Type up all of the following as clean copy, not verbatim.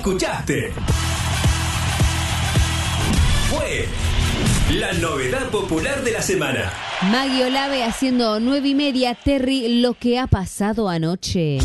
escuchaste. Fue la novedad popular de la semana. Maggie Olave haciendo 9:30. Terry, lo que ha pasado anoche.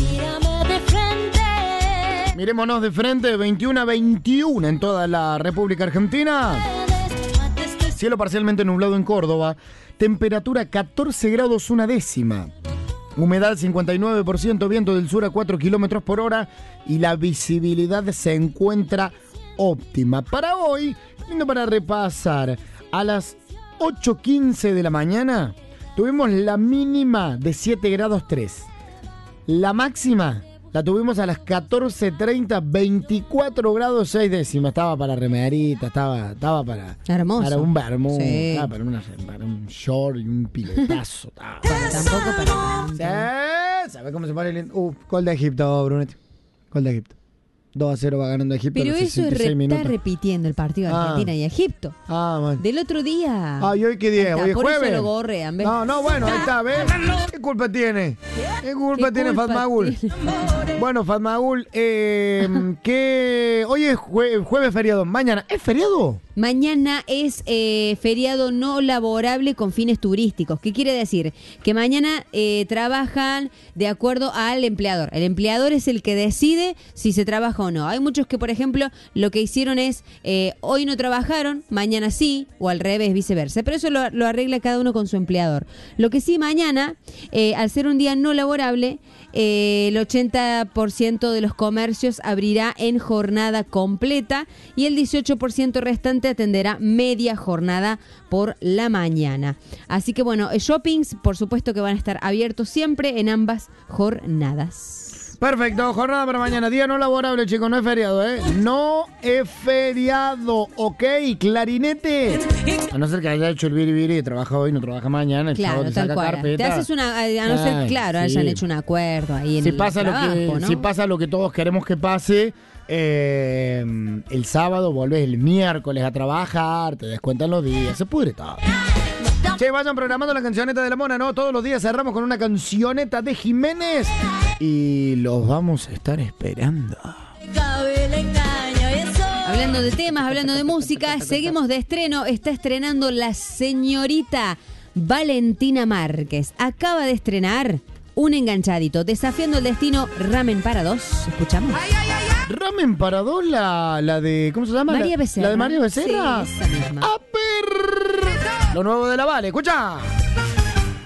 Miremonos de frente, 21-21 en toda la República Argentina. Cielo parcialmente nublado en Córdoba. Temperatura 14 grados una décima. Humedad 59%, viento del sur a 4 kilómetros por hora. Y la visibilidad se encuentra óptima. Para hoy, lindo para repasar. A las 8:15 de la mañana tuvimos la mínima de 7 grados 3. La máxima la tuvimos a las 14:30, 24 grados 6 décimas. Estaba para remerita, estaba para... Hermoso. Para un vermú, Sí. estaba para un short y un pilotazo. Tampoco para tanto. ¿Sabes cómo se pone el... Gol de Egipto, Brunetti. Gol de Egipto. 2-0 va ganando Egipto. Pero a los eso 66 minutos. está repitiendo el partido de Argentina y Egipto. Man. Del otro día. ¿Y hoy qué día? ¿Hoy es por jueves? eso lo gorrean, ¿ves? No, bueno, ahí está, ¿ves? ¿Qué culpa tiene? ¿Qué culpa tiene Fatmagul? Bueno, Fatmagul, que hoy es jueves feriado. Mañana, ¿es feriado? Mañana es feriado no laborable con fines turísticos. ¿Qué quiere decir? Que mañana trabajan de acuerdo al empleador. El empleador es el que decide si se trabaja o no. Hay muchos que, por ejemplo, lo que hicieron es hoy no trabajaron, mañana sí, o al revés, viceversa. Pero eso lo arregla cada uno con su empleador. Lo que sí, mañana, al ser un día no laborable, el 80% de los comercios abrirá en jornada completa y el 18% restante atenderá media jornada por la mañana. Así que bueno, shoppings por supuesto que van a estar abiertos siempre en ambas jornadas. Perfecto, jornada para mañana. Día no laborable, chicos, no es feriado, ¿eh? No es feriado, ¿ok? Clarinete. A no ser que haya hecho el biribiri y trabaja hoy, no trabaja mañana. El Claro, sábado te tal saca cual. carpeta. Te haces una, a no ser, claro, sí. hayan hecho un acuerdo ahí en Si el pasa trabajo, ¿no? Si pasa lo que todos queremos que pase, el sábado volvés el miércoles a trabajar, te descuentan los días, se pudre todo. Che, vayan programando la cancioneta de la mona, ¿no? Todos los días cerramos con una cancioneta de Jiménez y los vamos a estar esperando. Hablando de temas, hablando de música, seguimos de estreno. Está estrenando la señorita Valentina Márquez. Acaba de estrenar un enganchadito, Desafiando el Destino, Ramen para dos. ¿Escuchamos? Ramen para dos, la de... ¿Cómo se llama? María Becerra. ¿La de María Becerra? Sí, esa misma. ¡A ver! Lo nuevo de la Vale, escucha.